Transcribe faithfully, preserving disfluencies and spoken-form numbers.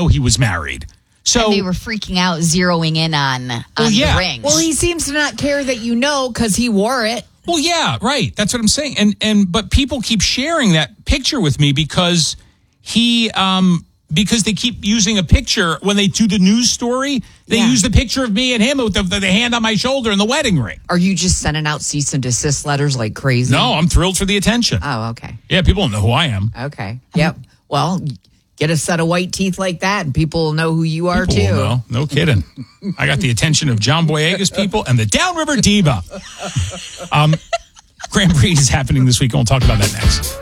know he was married. So and they were freaking out, zeroing in on, on well, yeah. the ring. Well, he seems to not care that you know because he wore it. Well, yeah, right. That's what I'm saying. And and but people keep sharing that picture with me because he um because they keep using a picture when they do the news story. They Yeah. use the picture of me and him with the, the hand on my shoulder and the wedding ring. Are you just sending out cease and desist letters like crazy? No, I'm thrilled for the attention. Oh, okay. Yeah, people don't know who I am. Okay. Yep. Well, get a set of white teeth like that, and people will know who you are, People too. will know. No kidding. I got the attention of John Boyega's people and the Downriver Diva. Um, Grand Prix is happening this week, and we'll talk about that next.